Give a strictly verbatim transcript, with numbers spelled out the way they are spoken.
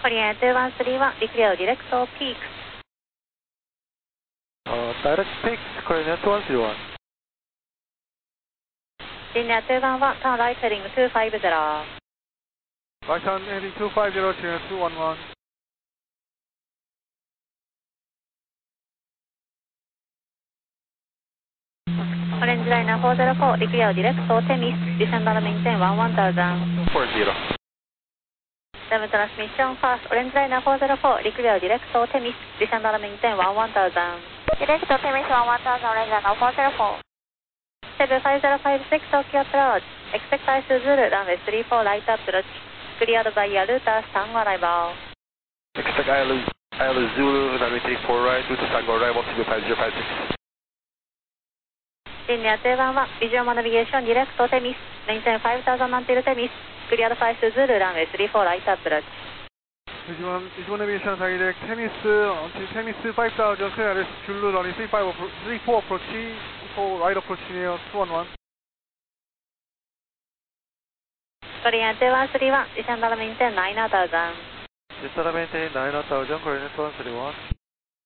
Korean two one three one, declare direct or peak. Uh, direct peak, Korean two one three one. Linear two one one, turn right heading two five zero. Right hand heading two five zero, Korean two one one. Orange liner four zero four, declare direct or Temis, descend and maintain one one thousand. four zero. seven transmission, fast, orange liner four zero four, declare direct or Temis, descend and maintain one one thousand. Direct or Temis one one thousand, orange liner four zero four. seven five zero five six, Tokyo approach. Expect I Zulu, runway three four, right approach. Cleared by Yaruta, Tango arrival. Expect I L Zulu, runway three four right, route to Tango arrival, C B five zero five six. Linear two one one, visual navigation, direct or Temis, maintain five thousand until Temis. Cleared five Zulu, runway three four, right approach. Visual, visual navigation, direct, Temis, until Temis five thousand, clear, Zulu, runway three four approach, for right approach near two one one. Korean two one three one, descend and maintain nine thousand. Descend and maintain nine thousand, Korean two one three one.